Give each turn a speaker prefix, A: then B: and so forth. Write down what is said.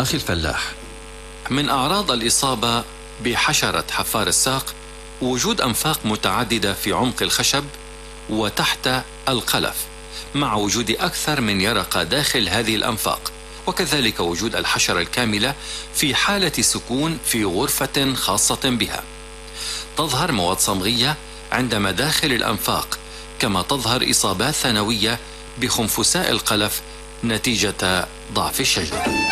A: أخي الفلاح،
B: من أعراض الإصابة بحشرة حفار الساق وجود أنفاق متعددة في عمق الخشب وتحت القلف، مع وجود أكثر من يرقة داخل هذه الأنفاق، وكذلك وجود الحشرة الكاملة في حالة سكون في غرفة خاصة بها. تظهر مواد صمغية عند مداخل الأنفاق، كما تظهر إصابات ثانوية بخنفساء القلف نتيجة ضعف الشجر.